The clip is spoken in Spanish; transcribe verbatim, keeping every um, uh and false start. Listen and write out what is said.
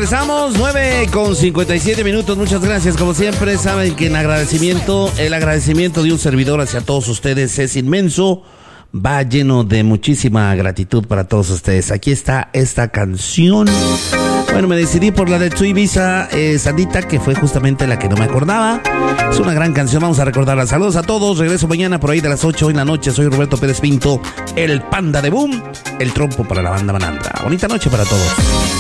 regresamos, nueve con cincuenta y siete minutos. Muchas gracias, como siempre. Saben que en agradecimiento, el agradecimiento de un servidor hacia todos ustedes es inmenso. Va lleno de muchísima gratitud para todos ustedes. Aquí está esta canción. Bueno, me decidí por la de Tu Ibiza, eh, Sandita, que fue justamente la que no me acordaba. Es una gran canción, vamos a recordarla. Saludos a todos, regreso mañana por ahí de las ocho en la noche. Soy Roberto Pérez Pinto, el Panda de Boom, el trompo para la banda Banandra. Bonita noche para todos.